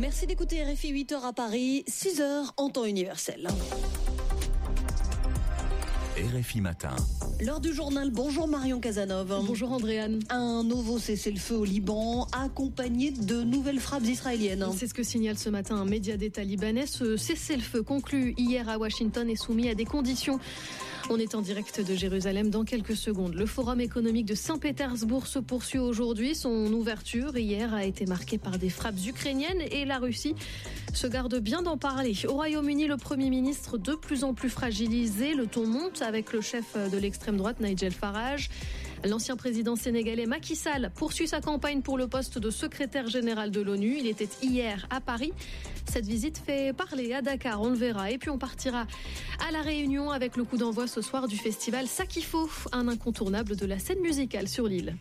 Merci d'écouter RFI, 8h à Paris, 6h en temps universel. RFI Matin. L'heure du journal, bonjour Marion Casanov. Bonjour Andréane. Un nouveau cessez-le-feu au Liban, accompagné de nouvelles frappes israéliennes. C'est ce que signale ce matin un média d'État libanais. Ce cessez-le-feu conclu hier à Washington est soumis à des conditions. On est en direct de Jérusalem dans quelques secondes. Le forum économique de Saint-Pétersbourg se poursuit aujourd'hui. Son ouverture hier a été marquée par des frappes ukrainiennes et la Russie se garde bien d'en parler. Au Royaume-Uni, le Premier ministre de plus en plus fragilisé. Le ton monte avec le chef de l'extrême droite, Nigel Farage. L'ancien président sénégalais Macky Sall poursuit sa campagne pour le poste de secrétaire général de l'ONU. Il était hier à Paris. Cette visite fait parler à Dakar, on le verra. Et puis on partira à La Réunion avec le coup d'envoi ce soir du festival Sakifo, un incontournable de la scène musicale sur l'île.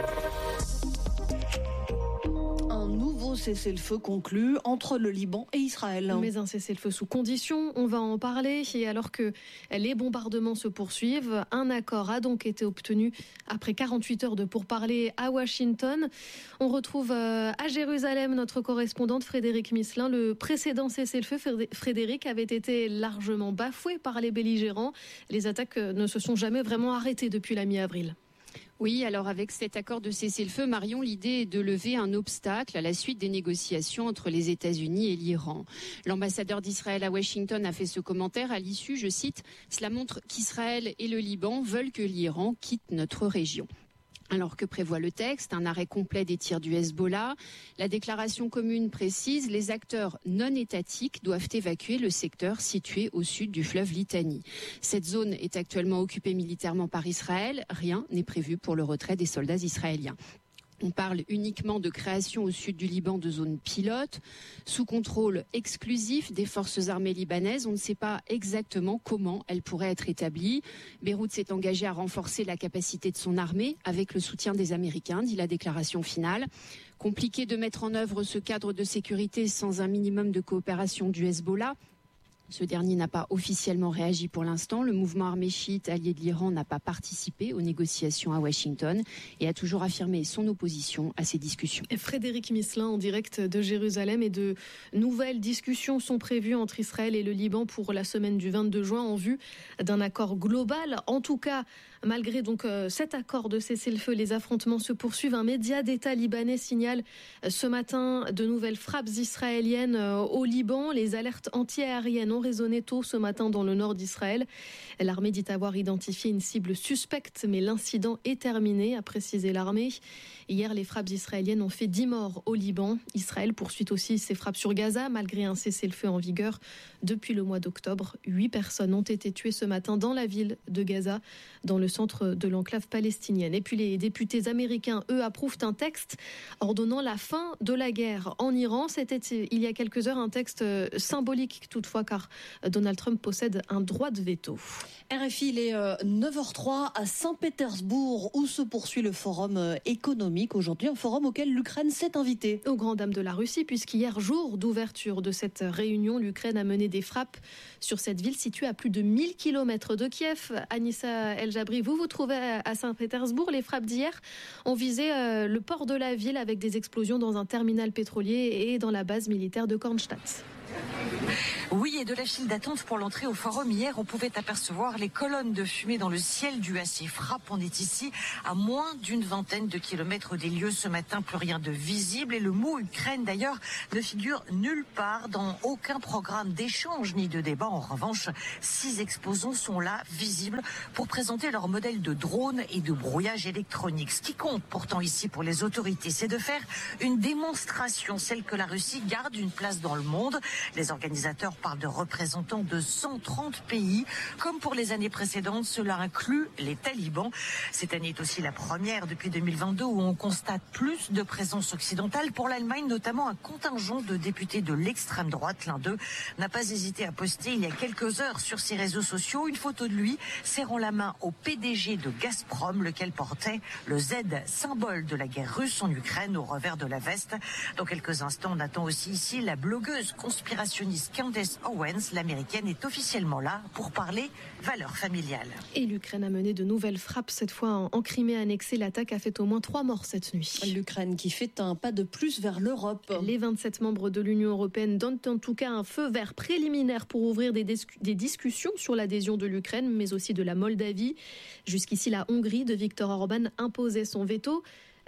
Un nouveau cessez-le-feu conclu entre le Liban et Israël. Mais un cessez-le-feu sous condition, on va en parler. Et alors que les bombardements se poursuivent, un accord a donc été obtenu après 48 heures de pourparlers à Washington. On retrouve à Jérusalem notre correspondante Frédéric Misselin. Le précédent cessez-le-feu, Frédéric, avait été largement bafoué par les belligérants. Les attaques ne se sont jamais vraiment arrêtées depuis la mi-avril. Oui, alors avec cet accord de cessez-le-feu, Marion, l'idée est de lever un obstacle à la suite des négociations entre les États-Unis et l'Iran. L'ambassadeur d'Israël à Washington a fait ce commentaire à l'issue, je cite, « Cela montre qu'Israël et le Liban veulent que l'Iran quitte notre région ». Alors que prévoit le texte, un arrêt complet des tirs du Hezbollah. La déclaration commune précise, les acteurs non étatiques doivent évacuer le secteur situé au sud du fleuve Litani. Cette zone est actuellement occupée militairement par Israël. Rien n'est prévu pour le retrait des soldats israéliens. On parle uniquement de création au sud du Liban de zones pilotes, sous contrôle exclusif des forces armées libanaises. On ne sait pas exactement comment elles pourraient être établies. Beyrouth s'est engagé à renforcer la capacité de son armée avec le soutien des Américains, dit la déclaration finale. Compliqué de mettre en œuvre ce cadre de sécurité sans un minimum de coopération du Hezbollah. Ce dernier n'a pas officiellement réagi pour l'instant. Le mouvement armé chiite allié de l'Iran n'a pas participé aux négociations à Washington et a toujours affirmé son opposition à ces discussions. Frédéric Misselin en direct de Jérusalem, et de nouvelles discussions sont prévues entre Israël et le Liban pour la semaine du 22 juin en vue d'un accord global. En tout cas, malgré donc cet accord de cessez-le-feu, les affrontements se poursuivent. Un média d'État libanais signale ce matin de nouvelles frappes israéliennes au Liban. Les alertes anti-aériennes ont résonné tôt ce matin dans le nord d'Israël. L'armée dit avoir identifié une cible suspecte, mais l'incident est terminé, a précisé l'armée. Hier, les frappes israéliennes ont fait 10 morts au Liban. Israël poursuit aussi ses frappes sur Gaza, malgré un cessez-le-feu en vigueur depuis le mois d'octobre. 8 personnes ont été tuées ce matin dans la ville de Gaza, dans le centre de l'enclave palestinienne. Et puis les députés américains, eux, approuvent un texte ordonnant la fin de la guerre en Iran. C'était il y a quelques heures un texte symbolique toutefois, car Donald Trump possède un droit de veto. RFI, il est 9h03 à Saint-Pétersbourg, où se poursuit le forum économique aujourd'hui, un forum auquel l'Ukraine s'est invitée. Aux grandes dames de la Russie, puisqu'hier, jour d'ouverture de cette réunion, l'Ukraine a mené des frappes sur cette ville située à plus de 1000 km de Kiev. Anissa El-Jabri, vous vous trouvez à Saint-Pétersbourg. Les frappes d'hier ont visé le port de la ville avec des explosions dans un terminal pétrolier et dans la base militaire de Kronstadt. Oui, et de la file d'attente pour l'entrée au forum hier, on pouvait apercevoir les colonnes de fumée dans le ciel du assez frappe. On est ici à moins d'une vingtaine de kilomètres des lieux ce matin, plus rien de visible. Et le mot Ukraine, d'ailleurs, ne figure nulle part dans aucun programme d'échange ni de débat. En revanche, 6 exposants sont là, visibles, pour présenter leur modèle de drone et de brouillage électronique. Ce qui compte pourtant ici pour les autorités, c'est de faire une démonstration, celle que la Russie garde une place dans le monde. Les organisateurs parlent de représentants de 130 pays. Comme pour les années précédentes, cela inclut les talibans. Cette année est aussi la première depuis 2022 où on constate plus de présence occidentale. Pour l'Allemagne, notamment un contingent de députés de l'extrême droite. L'un d'eux n'a pas hésité à poster il y a quelques heures sur ses réseaux sociaux une photo de lui serrant la main au PDG de Gazprom, lequel portait le Z, symbole de la guerre russe en Ukraine, au revers de la veste. Dans quelques instants, on attend aussi ici la blogueuse conspirationniste Candace Candace Owens, l'américaine, est officiellement là pour parler valeurs familiales. Et l'Ukraine a mené de nouvelles frappes, cette fois en Crimée annexée. L'attaque a fait au moins 3 morts cette nuit. L'Ukraine qui fait un pas de plus vers l'Europe. Les 27 membres de l'Union européenne donnent en tout cas un feu vert préliminaire pour ouvrir des discussions sur l'adhésion de l'Ukraine, mais aussi de la Moldavie. Jusqu'ici, la Hongrie de Viktor Orban imposait son veto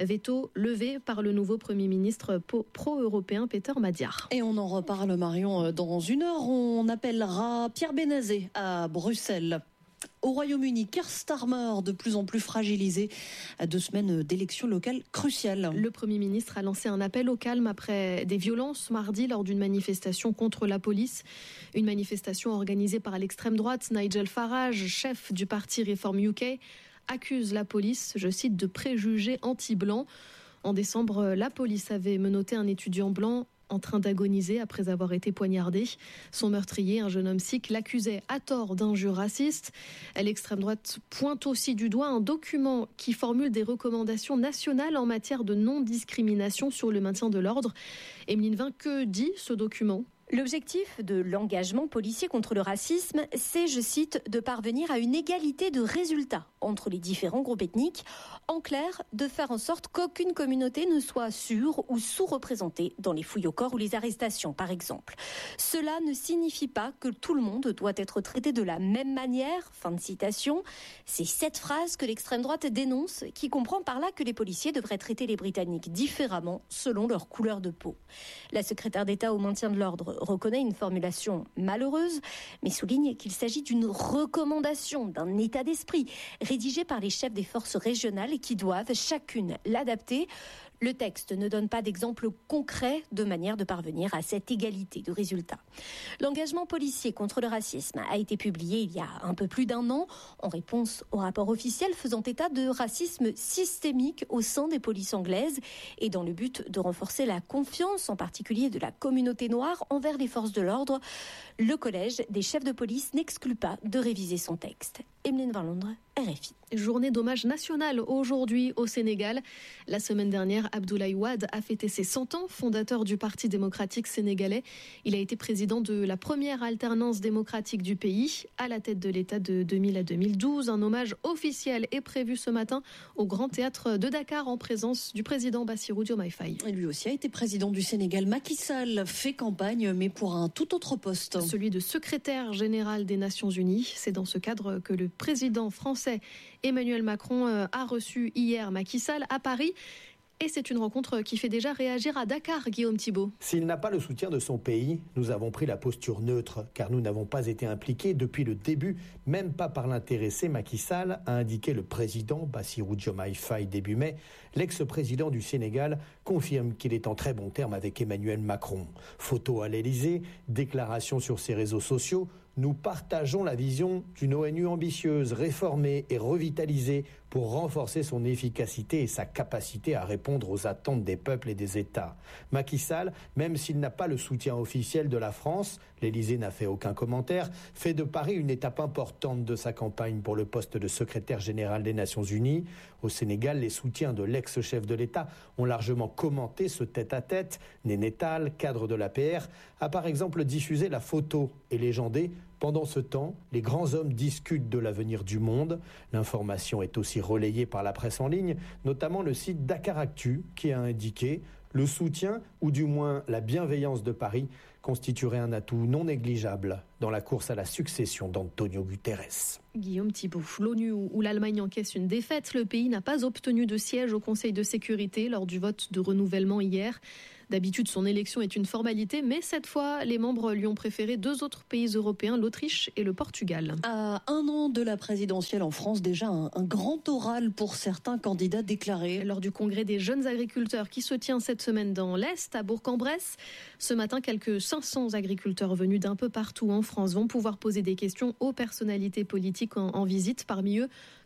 levé par le nouveau Premier ministre pro-européen Peter Magyar. Et on en reparle, Marion, dans une heure. On appellera Pierre Benazet à Bruxelles. Au Royaume-Uni, Keir Starmer, de plus en plus fragilisé à 2 semaines d'élections locales cruciales. Le Premier ministre a lancé un appel au calme après des violences mardi lors d'une manifestation contre la police. Une manifestation organisée par l'extrême droite. Nigel Farage, chef du parti Reform UK, accuse la police, je cite, de préjugés anti-blancs. En décembre, la police avait menotté un étudiant blanc en train d'agoniser après avoir été poignardé. Son meurtrier, un jeune homme sikh, l'accusait à tort d'injures racistes. L'extrême droite pointe aussi du doigt un document qui formule des recommandations nationales en matière de non-discrimination sur le maintien de l'ordre. Emeline Vin, que dit ce document ? L'objectif de l'engagement policier contre le racisme, c'est, je cite, de parvenir à une égalité de résultats entre les différents groupes ethniques. En clair, de faire en sorte qu'aucune communauté ne soit sur- ou sous-représentée dans les fouilles au corps ou les arrestations, par exemple. Cela ne signifie pas que tout le monde doit être traité de la même manière. Fin de citation. C'est cette phrase que l'extrême droite dénonce, qui comprend par là que les policiers devraient traiter les Britanniques différemment selon leur couleur de peau. La secrétaire d'État au maintien de l'ordre reconnaît une formulation malheureuse, mais souligne qu'il s'agit d'une recommandation, d'un état d'esprit, rédigé par les chefs des forces régionales qui doivent chacune l'adapter. Le texte ne donne pas d'exemple concret de manière de parvenir à cette égalité de résultats. L'engagement policier contre le racisme a été publié il y a un peu plus d'1 an, en réponse au rapport officiel faisant état de racisme systémique au sein des polices anglaises et dans le but de renforcer la confiance, en particulier de la communauté noire, envers les forces de l'ordre. Le collège des chefs de police n'exclut pas de réviser son texte. Emeline Van Londres, RFI. Journée d'hommage national aujourd'hui au Sénégal. La semaine dernière, Abdoulaye Wade a fêté ses 100 ans, fondateur du Parti démocratique sénégalais. Il a été président de la première alternance démocratique du pays, à la tête de l'État de 2000 à 2012. Un hommage officiel est prévu ce matin au Grand Théâtre de Dakar en présence du président Bassirou Diomaye Faye. Et lui aussi a été président du Sénégal. Macky Sall fait campagne, mais pour un tout autre poste. Celui de secrétaire général des Nations Unies. C'est dans ce cadre que le président français Emmanuel Macron a reçu hier Macky Sall à Paris. Et c'est une rencontre qui fait déjà réagir à Dakar, Guillaume Thibault. S'il n'a pas le soutien de son pays, nous avons pris la posture neutre, car nous n'avons pas été impliqués depuis le début, même pas par l'intéressé Macky Sall, a indiqué le président Bassirou Diomaye Faye début mai. L'ex-président du Sénégal confirme qu'il est en très bon terme avec Emmanuel Macron. Photo à l'Élysée, déclaration sur ses réseaux sociaux. Nous partageons la vision d'une ONU ambitieuse, réformée et revitalisée pour renforcer son efficacité et sa capacité à répondre aux attentes des peuples et des États. Macky Sall, même s'il n'a pas le soutien officiel de la France, l'Élysée n'a fait aucun commentaire, fait de Paris une étape importante de sa campagne pour le poste de secrétaire général des Nations Unies. Au Sénégal, les soutiens de l'ex-chef de l'État ont largement commenté ce tête-à-tête. Néné Tall, cadre de l'APR, a par exemple diffusé la photo et légendé. Pendant ce temps, les grands hommes discutent de l'avenir du monde. L'information est aussi relayée par la presse en ligne, notamment le site Dakaractu, qui a indiqué le soutien, ou du moins la bienveillance de Paris, constituerait un atout non négligeable dans la course à la succession d'Antonio Guterres. Guillaume Thibault, l'ONU où l'Allemagne encaisse une défaite, le pays n'a pas obtenu de siège au Conseil de sécurité lors du vote de renouvellement hier. D'habitude, son élection est une formalité, mais cette fois, les membres lui ont préféré 2 autres pays européens, l'Autriche et le Portugal. À 1 an de la présidentielle en France, déjà un grand oral pour certains candidats déclarés. Lors du congrès des jeunes agriculteurs qui se tient cette semaine dans l'Est, à Bourg-en-Bresse, ce matin, quelques 500 agriculteurs venus d'un peu partout en France vont pouvoir poser des questions aux personnalités politiques en visite. Parmi eux,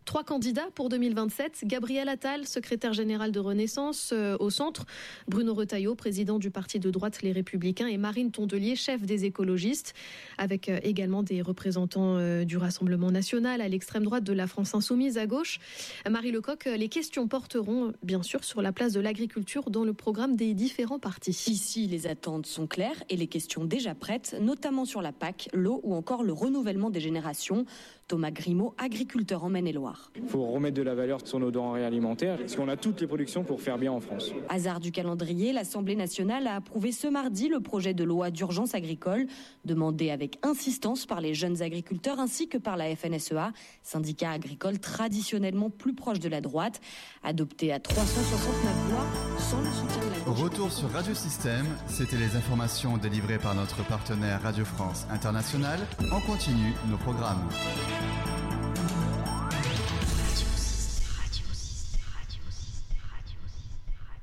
3 candidats pour 2027. Gabriel Attal, secrétaire général de Renaissance au centre. Bruno Retailleau, président du parti de droite Les Républicains. Et Marine Tondelier, chef des écologistes. Avec également des représentants du Rassemblement national à l'extrême droite, de la France insoumise à gauche. Marie Lecoq, les questions porteront bien sûr sur la place de l'agriculture dans le programme des différents partis. Ici, les attentes sont claires et les questions déjà prêtes, notamment sur la PAC, l'eau ou encore le renouvellement des générations. Thomas Grimaud, agriculteur en Maine-et-Loire. Il faut remettre de la valeur sur nos denrées alimentaires, parce qu'on a toutes les productions pour faire bien en France. Hasard du calendrier, l'Assemblée nationale a approuvé ce mardi le projet de loi d'urgence agricole, demandé avec insistance par les jeunes agriculteurs ainsi que par la FNSEA, syndicat agricole traditionnellement plus proche de la droite, adopté à 369 voix sans le soutien de la gauche. Retour sur Radio Système, c'était les informations délivrées par notre partenaire Radio France Internationale. En continu, nos programmes.